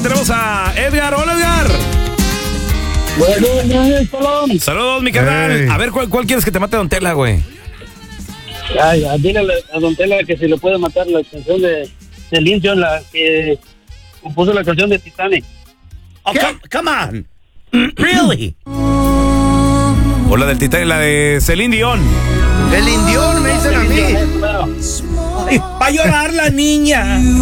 tenemos a Edgar. Hola, Edgar. Buenos días, Salón. Saludos, mi carnal. Hey. A ver, ¿cuál quieres que te mate Don Tela, güey? Ay, dile a Don Tela que si le puede matar la canción de Celine Dion, la que compuso la canción de Titanic. Oh, come on. Really? O la del Titanic, la de Celine Dion. El indión, me dicen a mí. Claro. Va a llorar la niña.